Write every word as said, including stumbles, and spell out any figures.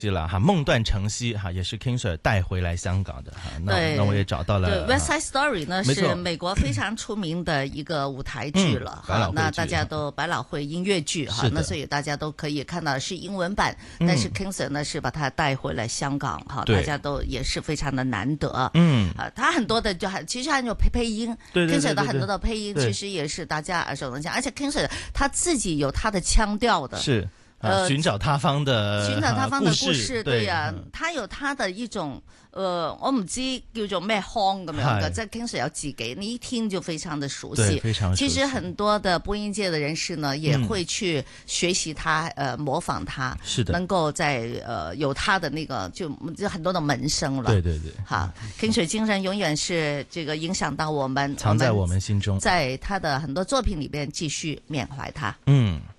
了哈，夢斷城西哈，也是 King Sir 帶回來香港的哈。那那我也找到了。 對 West Side Story 呢是美國非常出名的一個舞台劇了哈、嗯，那大家都百老匯音樂劇哈，那所以大家都可以看到是英文版，但是 King Sir 呢是把它帶回來香港哈、嗯，大家都也是非常的難得。嗯，啊，他很多的就還其實還有配配音，對對對對 King Sir 的很多的配音其實也是大家耳熟能詳，而且 King Sir 他自己有他的腔調的。是。呃，尋找他方的尋找他方的故事，對呀、啊嗯， 他有他的一種，呃，我唔知叫做咩腔咁樣嘅，即係 King Sir 有自己，你一聽就非常的熟悉， 非常熟悉。 其實很多的播音界的人士呢，也會去學習他，嗯、呃，模仿他，是的，能夠在呃有他的那個就就很多的門聲了。 對對對， 好、嗯、King Sir 精神永遠是這個影響到我們， 藏在我們心中， 在他的很多作品裏邊繼續緬懷他。 嗯。